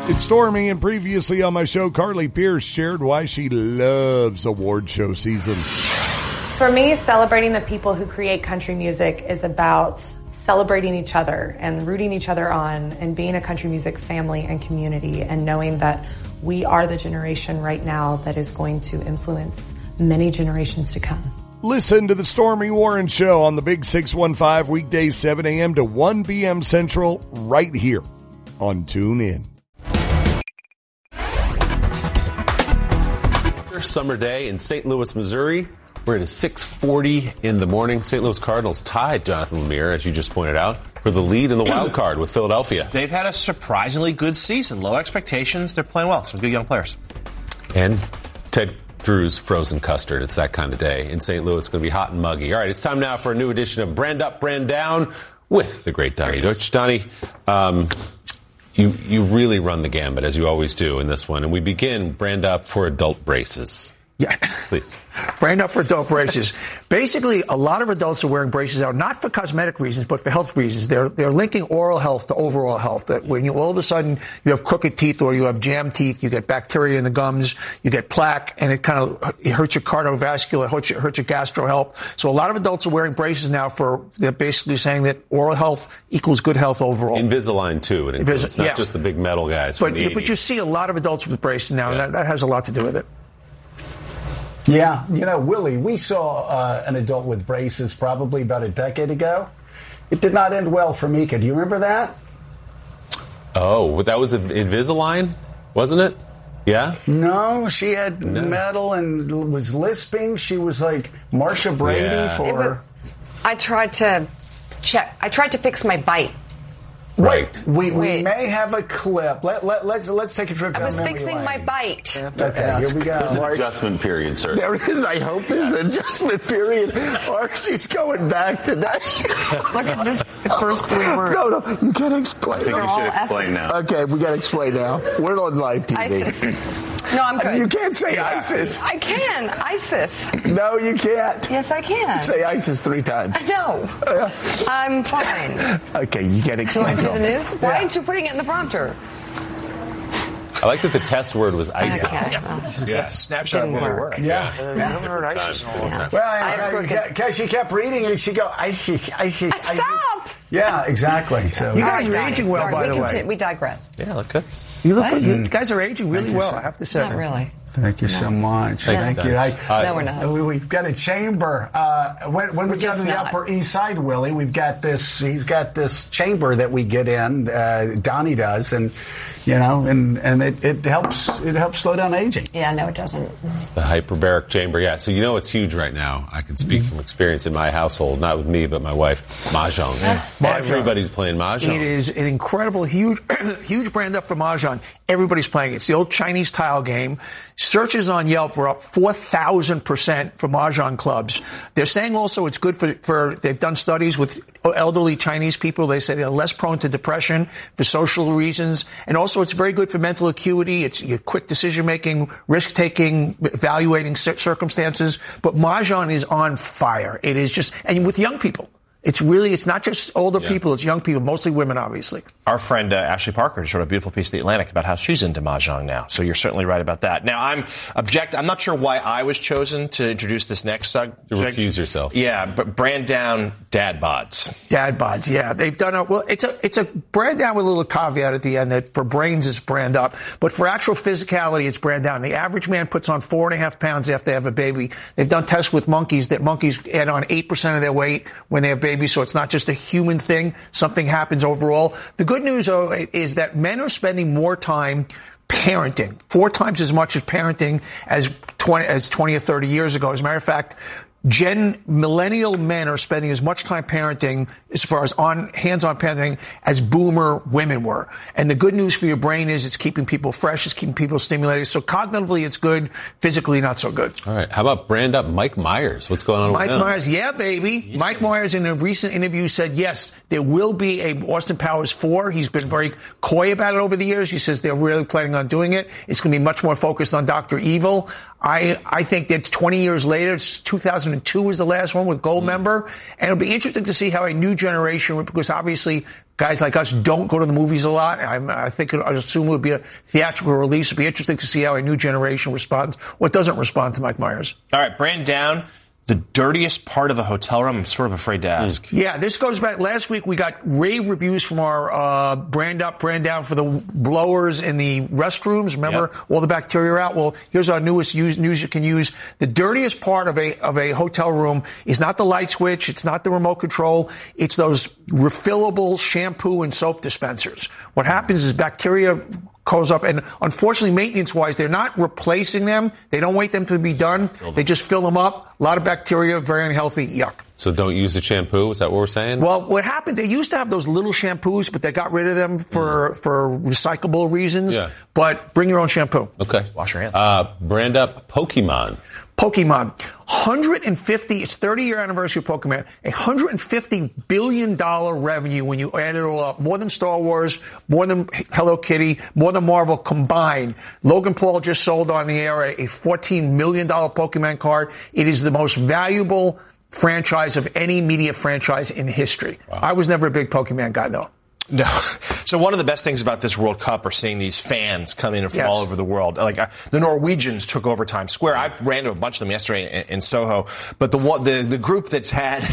It's Stormy, and previously on my show, Carly Pierce shared why she loves award show season. For me, celebrating the people who create country music is about celebrating each other and rooting each other on and being a country music family and community and knowing that we are the generation right now that is going to influence many generations to come. Listen to the Stormy Warren Show on the Big 615 weekdays 7 a.m. to 1 p.m. Central right here on TuneIn. Summer day in St. Louis, Missouri. We're at 6:40 in the morning. St. Louis Cardinals tied Jonathan Lemire, as you just pointed out, for the lead in the wild card with Philadelphia. They've had a surprisingly good season. Low expectations. They're playing well. Some good young players. And Ted Drew's frozen custard. It's that kind of day. In St. Louis, it's going to be hot and muggy. All right, it's time now for a new edition of Brand Up, Brand Down with the great Donnie Deutsch. Donnie, you really run the gambit, as you always do in this one. And we begin Brand Up for adult braces. Yeah. Please. Brand Up for adult braces. Basically, a lot of adults are wearing braces now, not for cosmetic reasons, but for health reasons. They're linking oral health to overall health. That when you all of a sudden you have crooked teeth or you have jammed teeth, you get bacteria in the gums, you get plaque, and it hurts your cardiovascular, hurts your gastro health. So a lot of adults are wearing braces now they're basically saying that oral health equals good health overall. Invisalign, too. It's not just the big metal guys from the 80s. But you see a lot of adults with braces now, and that has a lot to do with it. Yeah, Willie, we saw an adult with braces probably about a decade ago. It did not end well for Mika. Do you remember that? Oh, that was Invisalign, wasn't it? Yeah? No, she had metal and was lisping. She was like Marsha Brady I tried to fix my bite. Right. We may have a clip. Let's take a trip down memory lane. I was fixing my bite. Okay, here we go. There's an adjustment period, sir. There is. I hope there's an adjustment period. Or she's going back today. Look at this first 3 words. No, you can't explain. I think you should explain now. Okay, we got to explain now. We're on live TV. No, I'm good. You can't say ISIS. I can. ISIS. No, you can't. Yes, I can. Say ISIS 3 times. No. I'm fine. Okay, you got to explain. Do the news? Why aren't you putting it in the prompter? I like that the test word was ISIS. Yeah. Snapshot didn't work. Yeah. I haven't heard ISIS in a long time. Well, she kept reading and she go, ISIS. Stop! Yeah, exactly. So You guys are aging well, by the way. We digress. Yeah, look good. You guys are aging really well, I have to say. Not really. Thank you so much. Thanks, Thank you. No, we're not. We've got a chamber. When we go to the Upper East Side, Willie, we've got this. He's got this chamber that we get in. Donnie does, and it helps. It helps slow down aging. Yeah, no, it doesn't. The hyperbaric chamber. Yeah. So it's huge right now. I can speak from experience in my household, not with me, but my wife. Mahjong. Everybody's playing Mahjong. It is an incredible, huge brand up for Mahjong. Everybody's playing it. It's the old Chinese tile game. Searches on Yelp were up 4,000% for Mahjong clubs. They're saying also it's good for they've done studies with elderly Chinese people. They say they're less prone to depression for social reasons. And also it's very good for mental acuity. It's quick decision making, risk taking, evaluating circumstances. But Mahjong is on fire. It is just, and with young people. It's not just older people, it's young people, mostly women, obviously. Our friend Ashley Parker just wrote a beautiful piece in The Atlantic about how she's into Mahjong now. So you're certainly right about that. Now, I'm not sure why I was chosen to introduce this next subject. To recuse yourself. Yeah, but brand down dad bods. Dad bods, yeah. They've done it's a brand down with a little caveat at the end that for brains it's brand up. But for actual physicality, it's brand down. The average man puts on 4.5 pounds after they have a baby. They've done tests with monkeys that monkeys add on 8% of their weight when they have babies. So it's not just a human thing. Something happens overall. The good news, though, is that men are spending more time parenting, 4 times as much as parenting as 20 or 30 years ago. As a matter of fact, millennial men are spending as much time parenting, as far as hands-on parenting, as boomer women were. And the good news for your brain is it's keeping people fresh, it's keeping people stimulated. So cognitively it's good, physically not so good. All right. How about brand up Mike Myers? What's going on with him? Mike Myers, yeah, baby. Mike Myers in a recent interview said, yes, there will be a Austin Powers 4. He's been very coy about it over the years. He says they're really planning on doing it. It's going to be much more focused on Dr. Evil. I think that 20 years later, it's 2000 2002 was the last one with Gold member. And it'll be interesting to see how a new generation, because obviously guys like us don't go to the movies a lot. I assume it would be a theatrical release. It'd be interesting to see how a new generation responds or doesn't respond to Mike Myers. All right, brand down. The dirtiest part of a hotel room, I'm sort of afraid to ask. Yeah, this goes back. Last week we got rave reviews from our brand up, brand down for the blowers in the restrooms. Remember, all the bacteria are out. Well, here's our newest news you can use. The dirtiest part of a hotel room is not the light switch. It's not the remote control. It's those refillable shampoo and soap dispensers. What happens is bacteria goes up, and unfortunately, maintenance-wise, they're not replacing them. They don't wait them to be done. They just fill them up. A lot of bacteria, very unhealthy. Yuck. So don't use the shampoo? Is that what we're saying? Well, what happened, they used to have those little shampoos, but they got rid of them for recyclable reasons. Yeah. But bring your own shampoo. Okay. Wash your hands. Brand up Pokemon. Pokemon, 150, it's 30-year anniversary of Pokemon, $150 billion revenue when you add it all up. More than Star Wars, more than Hello Kitty, more than Marvel combined. Logan Paul just sold on the air a $14 million Pokemon card. It is the most valuable franchise of any media franchise in history. Wow. I was never a big Pokemon guy, though. No. So one of the best things about this World Cup are seeing these fans come in from all over the world. Like the Norwegians took over Times Square. I ran to a bunch of them yesterday in Soho. But the group that's had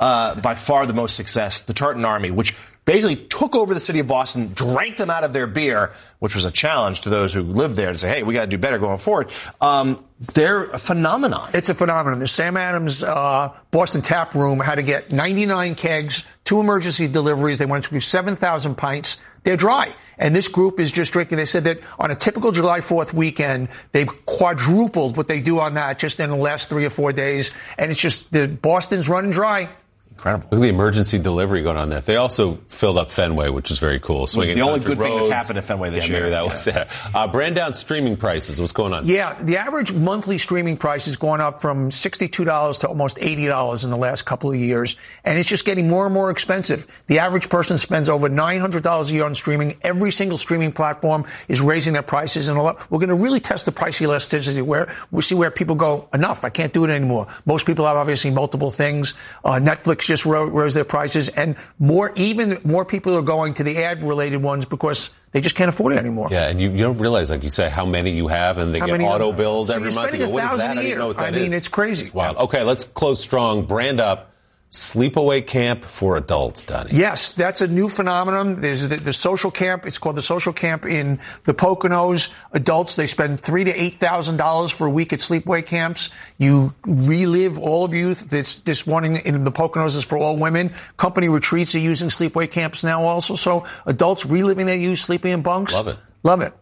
by far the most success, the Tartan Army, which basically took over the city of Boston, drank them out of their beer, which was a challenge to those who lived there to say, hey, we got to do better going forward. They're a phenomenon. It's a phenomenon. The Sam Adams Boston Tap Room had to get 99 kegs, 2 emergency deliveries. They went through 7,000 pints. They're dry. And this group is just drinking. They said that on a typical July 4th weekend, they've quadrupled what they do on that just in the last 3 or 4 days. And it's just Boston's running dry. Incredible. Look at the emergency delivery going on there. They also filled up Fenway, which is very cool. Swinging the only good thing that's happened at Fenway this year. Maybe that was it. Brand down streaming prices. What's going on? Yeah, the average monthly streaming price is going up from $62 to almost $80 in the last couple of years. And it's just getting more and more expensive. The average person spends over $900 a year on streaming. Every single streaming platform is raising their prices. And we're going to really test the price elasticity where we see where people go, enough, I can't do it anymore. Most people have obviously multiple things. Netflix just rose their prices, and even more people are going to the ad-related ones because they just can't afford it anymore. Yeah, and you don't realize, like you say, how many you have, and they get auto-billed every month. So you're spending $1,000 a year. I mean, it's crazy. It's wild. Okay, let's close strong. Brand up. Sleepaway camp for adults, Donnie. Yes, that's a new phenomenon. There's the social camp. It's called the social camp in the Poconos. Adults, they spend $3,000 to $8,000 for a week at sleepaway camps. You relive all of youth. This one in the Poconos is for all women. Company retreats are using sleepaway camps now also. So adults reliving their youth, sleeping in bunks. Love it. Love it.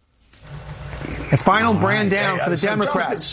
And final brand down for the Democrats.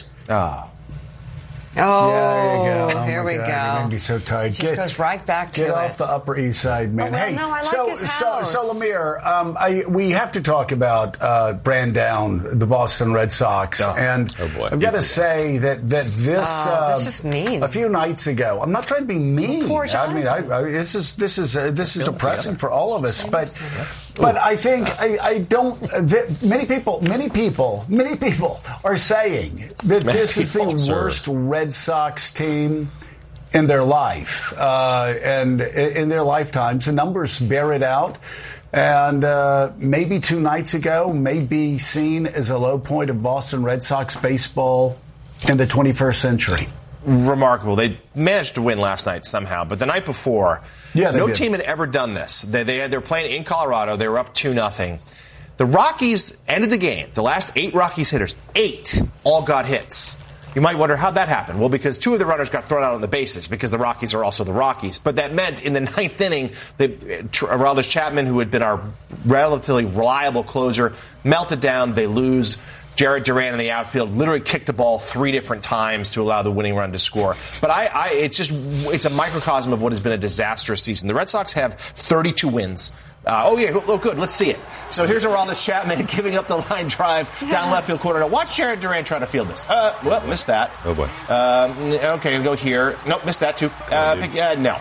Oh, there you go. Here we go. You're going to be so tired. It just goes right back to it. Get off the Upper East Side, man. Oh, well, hey, no, I like his house. So Lamir, we have to talk about brand down the Boston Red Sox. And I've got to say that this is mean. A few nights ago, I'm not trying to be mean. Poor I mean, this is depressing for all of us. But I think many people are saying that this is the worst Red Sox team in their life, and in their lifetimes. The numbers bear it out. And maybe 2 nights ago may be seen as a low point of Boston Red Sox baseball in the 21st century. Remarkable. They managed to win last night somehow, but the night before, no team had ever done this. They're playing in Colorado. They were up 2-0. The Rockies ended the game. The last 8 Rockies hitters, 8 all got hits. You might wonder how that happened. Well, because 2 of the runners got thrown out on the bases because the Rockies are also the Rockies. But that meant in the 9th inning that Aroldis Chapman, who had been our relatively reliable closer, melted down. They lose. Jared Duran in the outfield literally kicked the ball 3 different times to allow the winning run to score. But it's a microcosm of what has been a disastrous season. The Red Sox have 32 wins. Good. Let's see it. So here's Aroldis Chapman giving up the line drive down left field corner. Now watch Jarren Duran try to field this. Well, missed that. Oh, boy. Okay, go here. Nope, missed that too. No.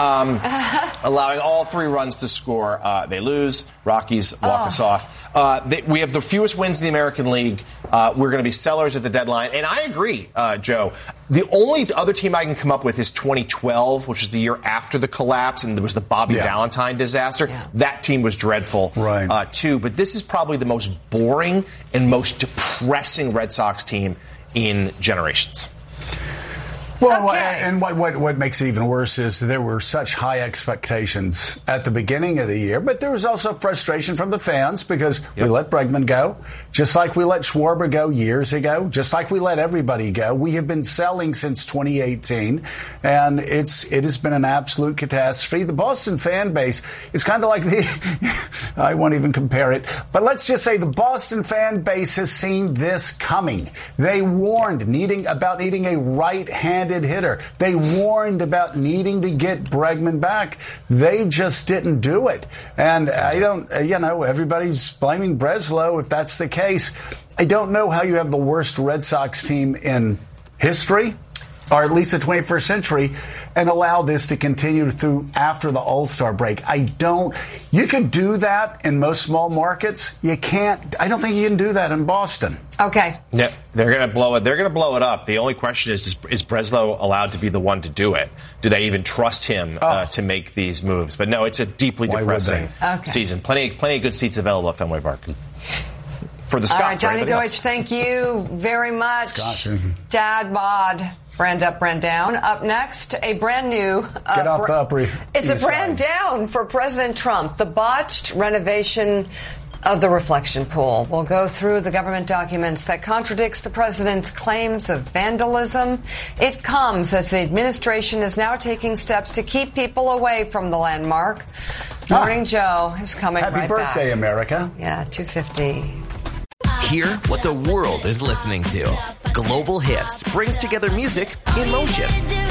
Allowing all 3 runs to score. They lose. Rockies walk us off. We have the fewest wins in the American League. We're going to be sellers at the deadline. And I agree, Joe. The only other team I can come up with is 2012, which was the year after the collapse, and there was the Bobby Valentine disaster. Yeah. That team was dreadful, too. But this is probably the most boring and most depressing Red Sox team in generations. Well, and what makes it even worse is there were such high expectations at the beginning of the year, but there was also frustration from the fans because we let Bregman go, just like we let Schwarber go years ago, just like we let everybody go. We have been selling since 2018, and it has been an absolute catastrophe. The Boston fan base is kind of like I won't even compare it, but let's just say the Boston fan base has seen this coming. They warned about needing a right-handed hitter. They warned about needing to get Bregman back. They just didn't do it. And I don't, everybody's blaming Breslow if that's the case. I don't know how you have the worst Red Sox team in history, or at least the 21st century, and allow this to continue through after the All-Star break. You could do that in most small markets. You can't, I don't think you can do that in Boston. Okay. Yeah, they're going to blow it. They're going to blow it up. The only question is Breslow allowed to be the one to do it? Do they even trust him to make these moves? But no, it's a deeply depressing season. Plenty of good seats available at Fenway Park. For the Scots. All right, Donnie Deutsch, thank you very much. Dad bod. Brand up, brand down. Up next, a brand new... Get off the upper It's a brand down for President Trump. The botched renovation of the reflection pool. We'll go through the government documents that contradicts the president's claims of vandalism. It comes as the administration is now taking steps to keep people away from the landmark. Morning Joe is coming right back. Happy birthday, America. Yeah, 2:50. Hear what the world is listening to. Global Hits brings together music in motion.